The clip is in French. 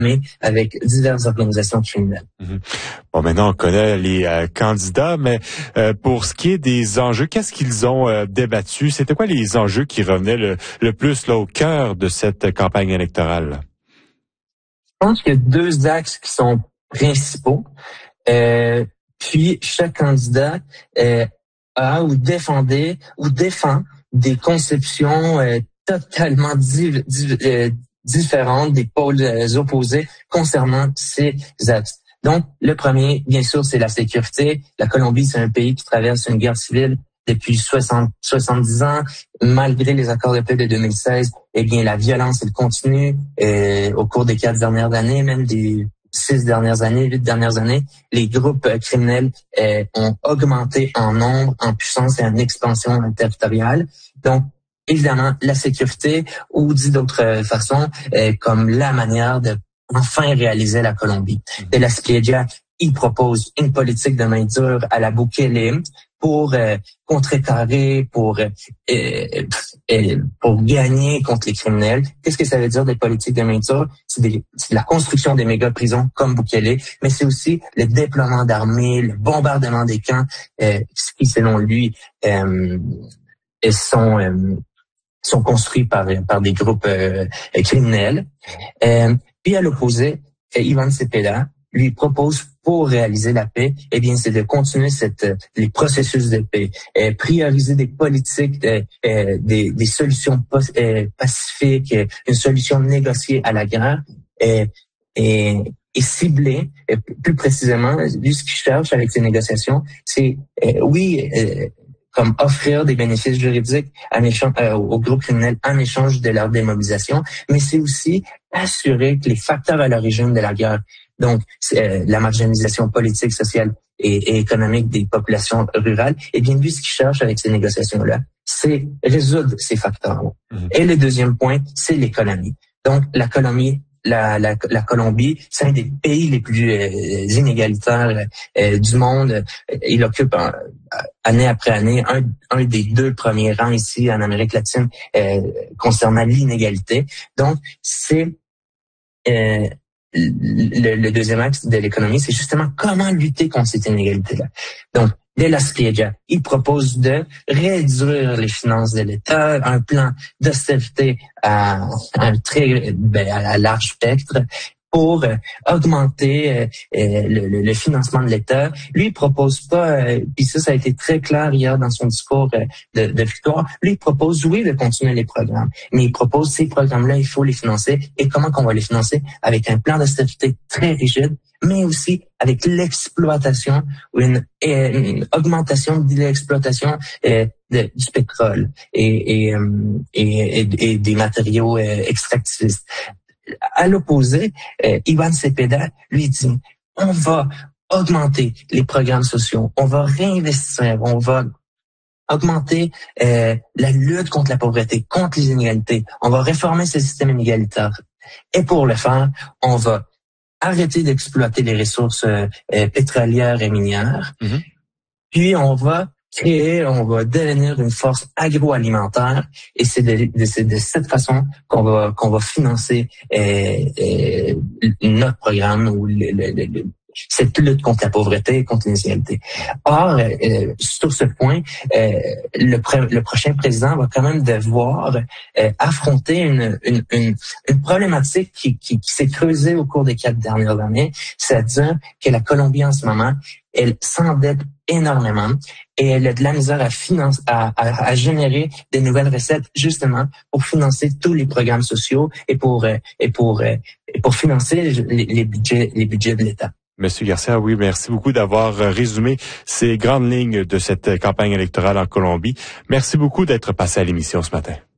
avec diverses organisations criminelles. Bon, maintenant, on connaît les candidats, mais pour ce qui est des enjeux, qu'est-ce qu'ils ont débattu? C'était quoi les enjeux qui revenaient le plus là, au cœur de cette campagne électorale? Je pense qu'il y a deux axes qui sont principaux. Puis, chaque candidat a ou défend des conceptions totalement différentes, des pôles opposés concernant ces axes. Donc, le premier, bien sûr, c'est la sécurité. La Colombie, c'est un pays qui traverse une guerre civile depuis 70 ans. Malgré les accords de paix de 2016, eh bien, la violence, elle continue au cours des 4 dernières années, même des 8 dernières années. Les groupes criminels ont augmenté en nombre, en puissance et en expansion territoriale. Donc, évidemment, la sécurité, ou dit d'autres façons, comme la manière de enfin réaliser la Colombie. De la Espriella, il propose une politique de main dure à la Bukele pour contrecarrer, pour gagner contre les criminels. Qu'est-ce que ça veut dire des politiques de main dure? C'est la construction des méga-prisons comme Bukele, mais c'est aussi le déploiement d'armées, le bombardement des camps, qui, selon lui, sont construits par des groupes criminels. Puis à l'opposé, Iván Cepeda lui propose pour réaliser la paix, eh bien, c'est de continuer les processus de paix, prioriser des politiques, des solutions pacifiques, une solution négociée à la guerre, et cibler, plus précisément, lui, ce qu'il cherche avec ces négociations, c'est, comme offrir des bénéfices juridiques aux groupes criminels en échange de leur démobilisation, mais c'est aussi assurer que les facteurs à l'origine de la guerre, donc la marginalisation politique, sociale et économique des populations rurales, eh bien, lui, ce qu'il cherche avec ces négociations-là, c'est résoudre ces facteurs-là. Et le deuxième point, c'est l'économie. Donc, la Colombie, c'est un des pays les plus inégalitaires du monde. Il occupe année après année un des 2 premiers rangs ici en Amérique latine concernant l'inégalité. Donc, c'est le deuxième axe de l'économie, c'est justement comment lutter contre cette inégalité-là. Donc, de la Espriella, il propose de réduire les finances de l'État, un plan d'austérité à large spectre pour augmenter le financement de l'État. Lui, il propose pas, puis ça a été très clair hier dans son discours de victoire, lui, il propose, oui, de continuer les programmes, mais il propose ces programmes-là, il faut les financer. Et comment qu'on va les financer? Avec un plan d'austérité très rigide, mais aussi avec l'exploitation ou une augmentation de l'exploitation du pétrole et des matériaux extractivistes. À l'opposé, Iván Cepeda lui dit, on va augmenter les programmes sociaux, on va réinvestir, on va augmenter la lutte contre la pauvreté, contre les inégalités, on va réformer ce système inégalitaire. Et pour le faire, on va arrêter d'exploiter les ressources pétrolières et minières, puis on va devenir une force agroalimentaire, et c'est de cette façon qu'on va financer notre programme ou cette lutte contre la pauvreté et contre l'inégalité. Or, sur ce point, le prochain président va quand même devoir affronter une problématique qui s'est creusée au cours des 4 dernières années, c'est-à-dire que la Colombie en ce moment, elle s'endette énormément et elle a de la misère à générer des nouvelles recettes justement pour financer tous les programmes sociaux et pour financer les budgets de l'État. Monsieur Garcia, oui, merci beaucoup d'avoir résumé ces grandes lignes de cette campagne électorale en Colombie. Merci beaucoup d'être passé à l'émission ce matin.